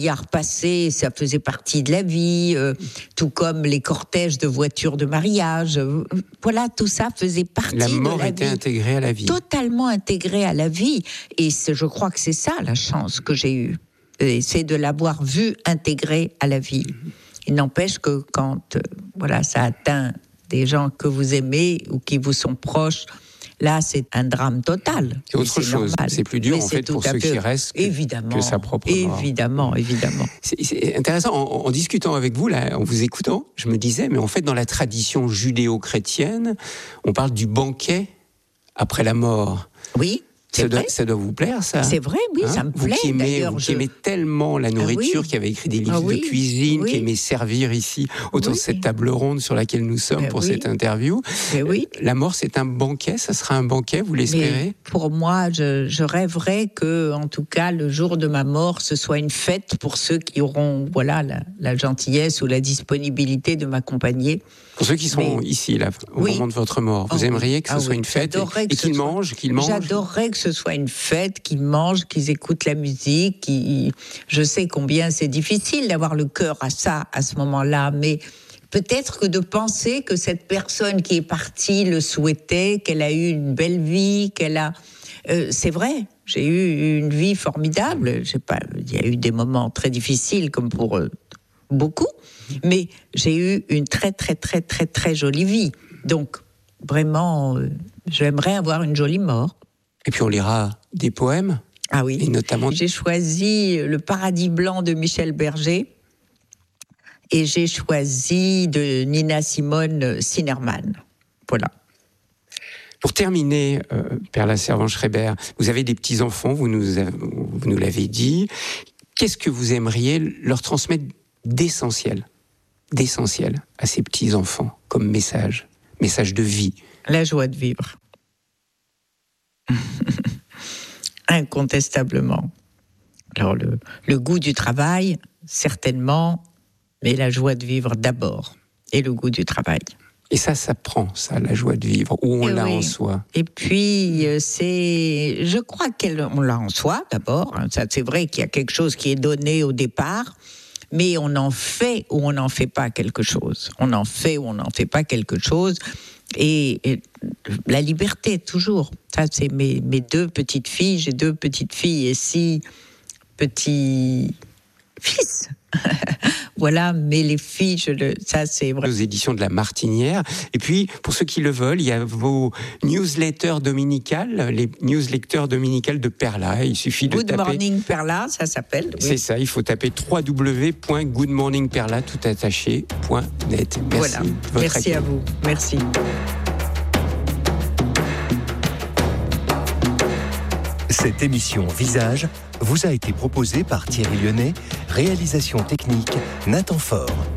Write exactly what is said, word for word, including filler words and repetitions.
y a repassé, ça faisait partie de la vie, euh, tout comme les cortèges de voitures de mariage. Euh, voilà, tout ça faisait partie de la vie. La mort était intégrée à la vie. Totalement intégrée à la vie. Et c'est, je crois que c'est ça la chance que j'ai eue. Et c'est de l'avoir vue intégrée à la vie. Il n'empêche que quand euh, voilà, ça atteint des gens que vous aimez ou qui vous sont proches, là, c'est un drame total. C'est autre c'est chose. normal. C'est plus dur, Mais en fait, pour ceux qui restent que, évidemment, que sa propre mort. Évidemment, évidemment. C'est, c'est intéressant. En, en discutant avec vous, là, en vous écoutant, je me disais, mais en fait, dans la tradition judéo-chrétienne, on parle du banquet après la mort. Oui. Ça doit, ça doit vous plaire, ça? C'est vrai, oui, hein? Ça me vous plaît. Qui aimez, d'ailleurs, vous je... qui aimez tellement la nourriture, ah, oui. qui avez écrit des livres ah, oui. de cuisine, oui. qui aimez servir ici, autour oui. de cette table ronde sur laquelle nous sommes ben pour oui. cette interview. Ben oui. La mort, c'est un banquet, ça sera un banquet, vous l'espérez? Mais pour moi, je, je rêverais que, en tout cas, le jour de ma mort, ce soit une fête pour ceux qui auront, voilà, la, la gentillesse ou la disponibilité de m'accompagner. Pour ceux qui sont mais, ici, là, au oui. moment de votre mort, vous oh, aimeriez que ce ah, soit oui. une fête et, et qu'ils soit... mangent, qu'ils mangent J'adorerais que ce soit une fête, qu'ils mangent, qu'ils écoutent la musique. Qu'ils... Je sais combien c'est difficile d'avoir le cœur à ça, à ce moment-là, mais peut-être que de penser que cette personne qui est partie le souhaitait, qu'elle a eu une belle vie, qu'elle a... Euh, c'est vrai, j'ai eu une vie formidable. Je sais pas, il y a eu des moments très difficiles, comme pour euh, beaucoup, mais j'ai eu une très, très, très, très, très jolie vie. Donc, vraiment, euh, j'aimerais avoir une jolie mort. Et puis, on lira des poèmes. Ah oui, et notamment... j'ai choisi Le Paradis blanc de Michel Berger et j'ai choisi de Nina Simone Sinnerman. Voilà. Pour terminer, euh, Perla Servan-Schreiber, vous avez des petits-enfants, vous nous, avez, vous nous l'avez dit. Qu'est-ce que vous aimeriez leur transmettre d'essentiel, d'essentiel à ces petits-enfants comme message, message de vie? La joie de vivre. Incontestablement. Alors, le, le goût du travail, certainement, mais la joie de vivre d'abord, et le goût du travail. Et ça, ça prend, ça, la joie de vivre, où on et l'a oui. en soi. Et puis, c'est... Je crois qu'on l'a en soi, d'abord. Ça, c'est vrai qu'il y a quelque chose qui est donné au départ, mais on en fait ou on n'en fait pas quelque chose. On en fait ou on n'en fait pas quelque chose. Et, et la liberté, toujours. Ça, c'est mes, mes deux petites filles. J'ai deux petites filles et six petits fils. Voilà, mais les filles, je le, ça c'est vrai. Aux éditions de La Martinière. Et puis, pour ceux qui le veulent, il y a vos newsletters dominicales, les newsletters dominicales de Perla. Il suffit de Good taper... Morning Perla, ça s'appelle. Oui. C'est ça, il faut taper w w w point good morning perla tout attaché point net. Merci. Voilà. Merci accueil. À vous. Merci. Cette émission Visage vous a été proposée par Thierry Lyonnais, réalisation technique Nathan Faure.